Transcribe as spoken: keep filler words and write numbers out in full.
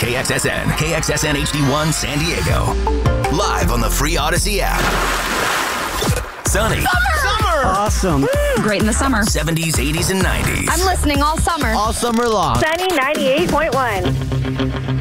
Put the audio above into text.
K X S N, K X S N H D one San Diego. Live on the free Odyssey app. Sunny. Summer! Awesome. Great in the summer. seventies, eighties, and nineties. I'm listening all summer. All summer long. Sunny ninety-eight point one.